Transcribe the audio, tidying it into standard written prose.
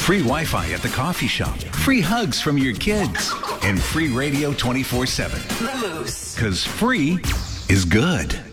free Wi-Fi at the coffee shop, free hugs from your kids, and free radio 24/7. The Moose. Because free is good.